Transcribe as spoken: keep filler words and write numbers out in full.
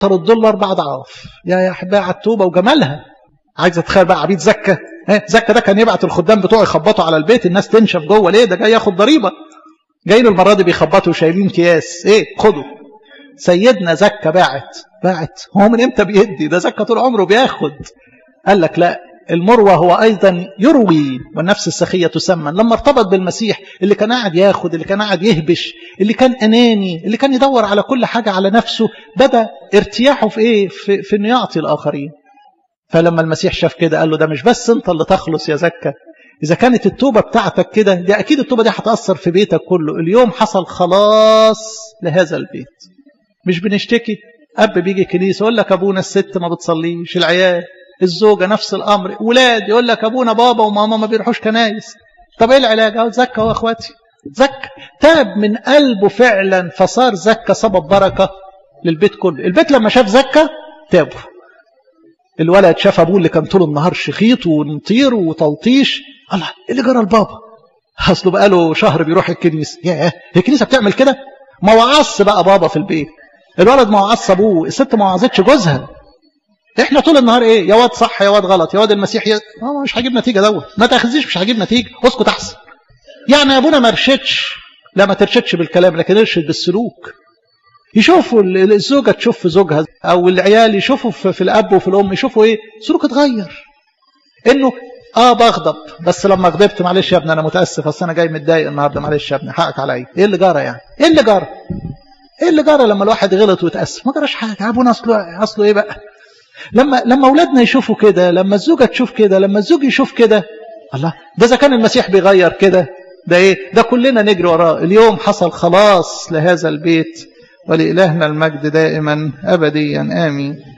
ترد له اربع اضعاف. يا يا احبائي على التوبه وجمالها. عايز اتخيل بقى عبيد زكا، ها زكا ده كان يبعت الخدام بتوعه يخبطوا على البيت، الناس تنشف جوه. ليه؟ ده جاي ياخد ضريبه. جاي له المره دي بيخبطوا وشايلين اكياس، ايه خدوا. سيدنا زكا باعت باعت هو من امتى بيدي؟ ده زكا طول عمره بياخد. قال لك لا، المروى هو ايضا يروي والنفس السخيه تسمن. لما ارتبط بالمسيح اللي كان قاعد ياخد، اللي كان قاعد يهبش، اللي كان اناني، اللي كان يدور على كل حاجه على نفسه، بدا ارتياحه في ايه؟ في, في انه يعطي الاخرين. فلما المسيح شاف كده قال له ده مش بس انت اللي تخلص يا زكا، اذا كانت التوبه بتاعتك كده، دي اكيد التوبه دي هتاثر في بيتك كله. اليوم حصل خلاص لهذا البيت. مش بنشتكي؟ اب بيجي كنيسه يقول لك ابونا الست ما بتصليش، العيال، الزوجه نفس الامر، ولاد يقول لك ابونا بابا وماما ما بيروحوش كنايس. طب ايه العلاج؟ اهو زكا اهو اخواتي. زكا تاب من قلبه فعلا، فصار زكا سبب بركه للبيت كله. البيت لما شاف زكا تابوا. الولد شاف ابوه اللي كان طول النهار شخيط ونطير وتلطيش، الله ايه اللي جرى لبابا؟ اصله بقى له شهر بيروح الكنيسه. ياه الكنيسه بتعمل كده؟ ما وعظش بقى بابا في البيت. الولد ما وعظش ابوه، الست ما وعظتش جوزها. احنا طول النهار ايه؟ يا واد صح يا واد غلط، يا واد المسيح ي... اه مش هجيب نتيجه دوت. ما تاخذيش مش هجيب نتيجه، اسكت احسن. يعني يا ابونا ما رشدش، لا ما ترشدش بالكلام لكن ارشد بالسلوك. يشوفوا الزوجه تشوف في زوجها، او العيال يشوفوا في الاب وفي الام، يشوفوا ايه؟ سلوك اتغير. انه اه بغضب، بس لما غضبت معلش يا ابني انا متاسف، اصل انا جاي متضايق النهارده، معلش يا ابني حقك عليا. ايه اللي جرى يعني؟ ايه اللي جرى؟ ايه اللي جرى لما الواحد غلط وتاسف؟ ما جراش حاجه. ابونا اصله اصله ايه بقى؟ لما لما اولادنا يشوفوا كده، لما الزوجه تشوف كده، لما الزوج يشوف كده، الله ده اذا كان المسيح بيغير كده، ده ايه؟ ده كلنا نجري وراه. اليوم حصل خلاص لهذا البيت، ولإلهنا المجد دائما أبديا آمين.